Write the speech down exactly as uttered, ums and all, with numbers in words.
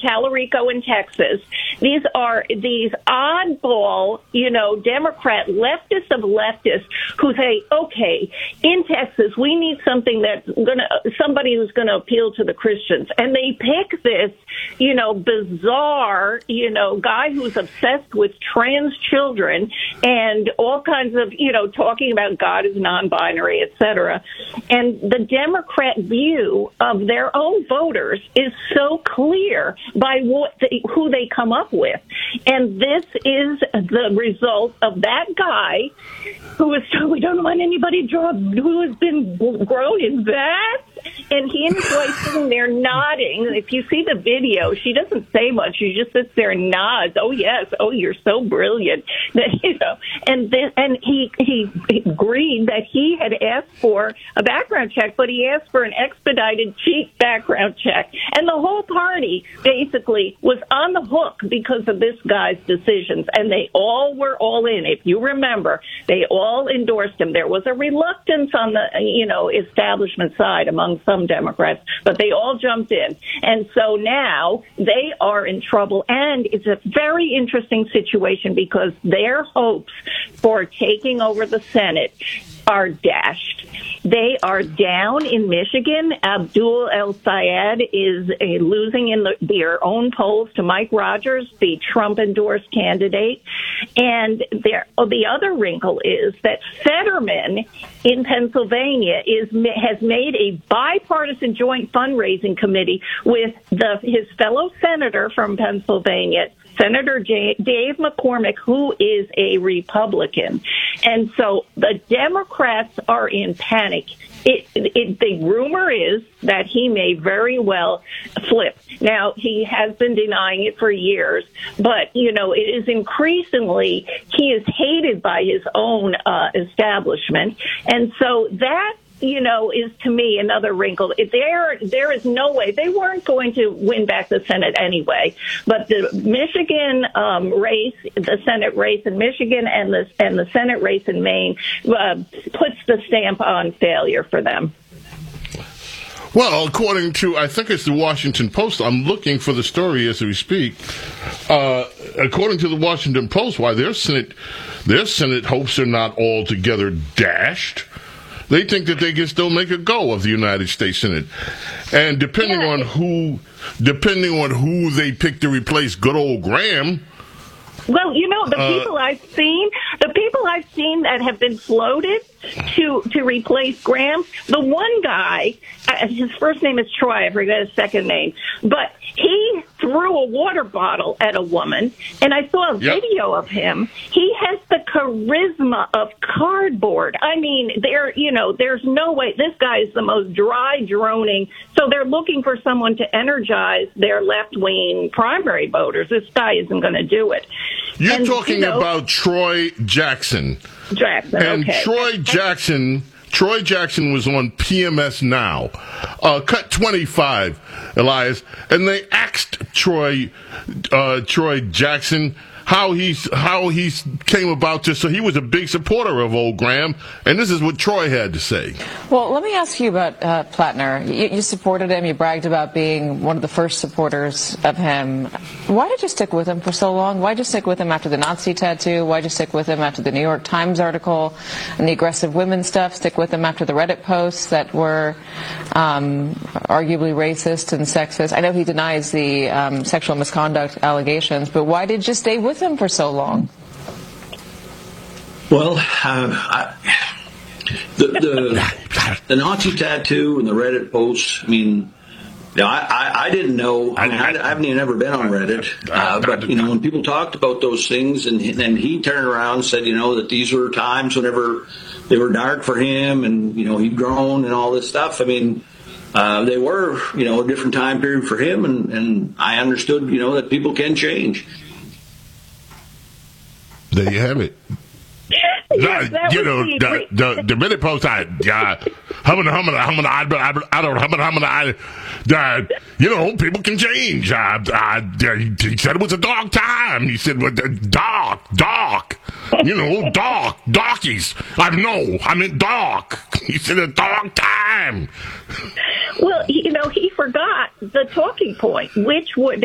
Talarico in Texas. These are these oddball, you know, Democrat leftists of leftists who say, okay, in Texas, we need something that's going to, somebody who's going to appeal to the Christians. And they pick this, you know, bizarre, you know, guy who's obsessed with trans children and all kinds of, you know, talking about God is non-binary, et cetera. And the Democrat view of their own voters is so clear by what they, who they come up with. And this is the result of that guy who is, we don't want anybody draw, who has been grown in that. And he and his wife sitting there nodding. If you see the video, she doesn't say much. She just sits there and nods. Oh, yes. Oh, you're so brilliant. That, you know, and then, and he, he agreed that he had asked for a background check, but he asked for an expedited, cheap background check. And the whole party basically was on the hook because of this guy's decisions. And they all were all in. If you remember, they all endorsed him. There was a reluctance on the, you know, establishment side among some Democrats, but they all jumped in. And so now they are in trouble. And it's a very interesting situation because their hopes for taking over the Senate are dashed. They are down in Michigan. Abdul El-Sayed is uh, losing in the, their own polls to Mike Rogers, the Trump-endorsed candidate. And there, oh, the other wrinkle is that Fetterman in Pennsylvania is has made a bipartisan joint fundraising committee with the, his fellow senator from Pennsylvania, Senator J- Dave McCormick, who is a Republican. And so the Democrats are in panic. It, it, the rumor is that he may very well flip. Now, he has been denying it for years, but, you know, it is increasingly, he is hated by his own uh, establishment. And so that, you know, is to me another wrinkle. There, there is no way. They weren't going to win back the Senate anyway. But the Michigan um, race, the Senate race in Michigan and the and the Senate race in Maine uh, puts the stamp on failure for them. Well, according to, I think it's the Washington Post, I'm looking for the story as we speak. Uh, according to the Washington Post, why their Senate, their Senate hopes are not altogether dashed. They think that they can still make a go of the United States Senate. And depending yeah. on who, depending on who they pick to replace good old Graham. Well, you know, the uh, people I've seen, the people I've seen that have been floated to to replace Graham, the one guy, uh, his first name is Troy, I forget his second name, but he threw a water bottle at a woman, and I saw a yep. video of him. He has the charisma of cardboard. I mean, there, you know, there's no way. This guy is the most dry, droning. So they're looking for someone to energize their left-wing primary voters. This guy isn't going to do it. You're and, talking you know, about Troy Jackson. Jackson, and okay. Troy Jackson, Troy Jackson was on P M S Now, uh, cut twenty-five, Elias, and they asked Troy, uh, Troy Jackson how he's how he came about this. So he was a big supporter of old Graham, and this is what Troy had to say. Well, let me ask you about uh, Plattner. You, you supported him. You bragged about being one of the first supporters of him. Why did you stick with him for so long? Why did you stick with him after the Nazi tattoo? Why did you stick with him after the New York Times article and the aggressive women stuff? Stick with him after the Reddit posts that were um, arguably racist and sexist? I know he denies the um, sexual misconduct allegations, but why did you stay with him for so long? Well, uh, I, the, the the Nazi tattoo and the Reddit posts, I mean, you know, I, I, I didn't know. I, mean, I, I haven't even ever been on Reddit. Uh, but, you know, when people talked about those things, and then he turned around and said, you know, that these were times whenever they were dark for him and, you know, he'd grown and all this stuff. I mean, uh, they were, you know, a different time period for him. And, and I understood, you know, that people can change. There you have it. Yes, uh, you know, the, the the minute post, I, uh, humming, humming, humming, I, I, I don't, humming, humming, I, uh, you know, people can change. Uh, uh, he said it was a dark time. He said, well, dark, dark, you know, dark, darkies. I know, I meant dark. He said a dark time. Well, you know, he forgot the talking point, which would